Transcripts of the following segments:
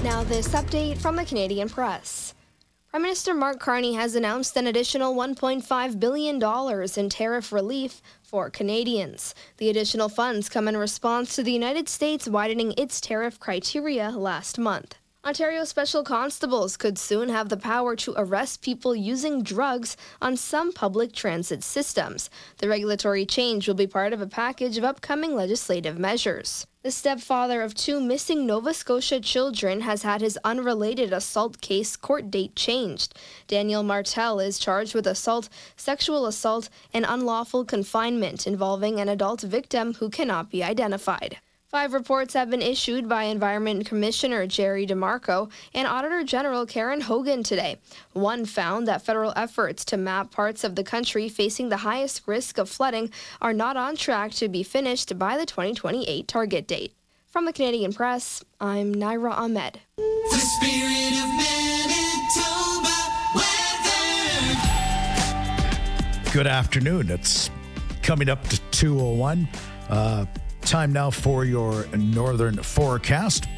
Now this update from the Canadian Press. Prime Minister Mark Carney has announced an additional $1.5 billion in tariff relief for Canadians. The additional funds come in response to the United States widening its tariff criteria last month. Ontario Special Constables could soon have the power to arrest people using drugs on some public transit systems. The regulatory change will be part of a package of upcoming legislative measures. The stepfather of two missing Nova Scotia children has had his unrelated assault case court date changed. Daniel Martel is charged with assault, sexual assault, and unlawful confinement involving an adult victim who cannot be identified. 5 reports have been issued by Environment Commissioner Jerry DeMarco and Auditor General Karen Hogan today. One found that federal efforts to map parts of the country facing the highest risk of flooding are not on track to be finished by the 2028 target date. From the Canadian Press, I'm Naira Ahmed. The spirit of Manitoba weather. Good afternoon. It's coming up to 2:01. Time now for your northern forecast.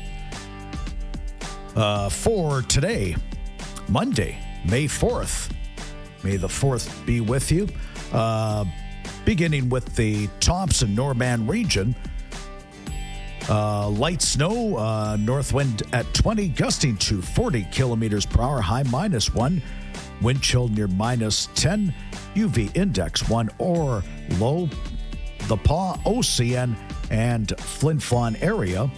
For today, Monday, May 4th. May the 4th be with you. Beginning with the Thompson-Norman region. Light snow, north wind at 20, gusting to 40 kilometers per hour, high -1. Wind chill near -10. UV index 1 or low. The Pas, OCN, and Flin Flon area.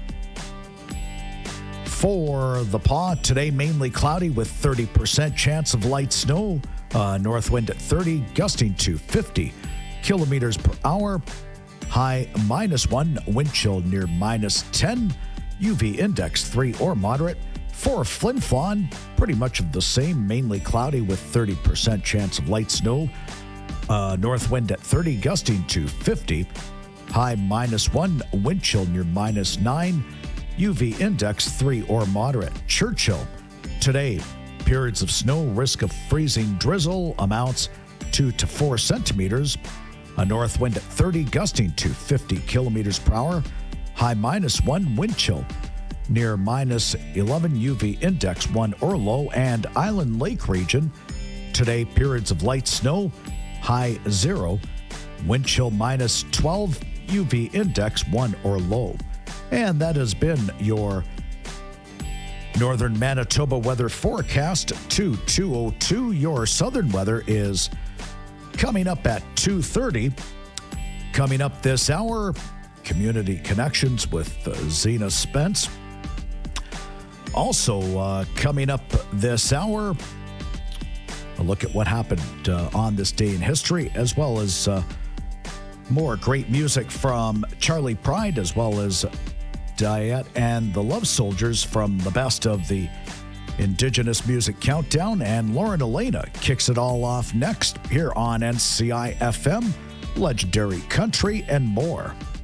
For the Pas, today mainly cloudy with 30% chance of light snow. North wind at 30, gusting to 50 kilometers per hour. High -1, wind chill near -10. UV index 3 or moderate. For Flin Flon, pretty much of the same, mainly cloudy with 30% chance of light snow. North wind at 30, gusting to 50. High -1, wind chill near -9. UV index 3 or moderate. Churchill, today, periods of snow, risk of freezing drizzle, amounts 2 to 4 centimeters. A north wind at 30, gusting to 50 kilometers per hour. High -1, wind chill near -11. UV index 1 or low. And Island Lake region, today, periods of light snow. High 0, wind chill -12, UV index 1 or low. And that has been your northern Manitoba weather forecast to 2:02. Your southern weather is coming up at 2:30. Coming up this hour, Community Connections with Zena Spence. Also coming up this hour, a look at what happened on this day in history, as well as more great music from Charlie Pride, as well as Diet and the Love Soldiers from the best of the Indigenous Music Countdown. And Lauren Elena kicks it all off next here on NCI FM, Legendary Country, and more.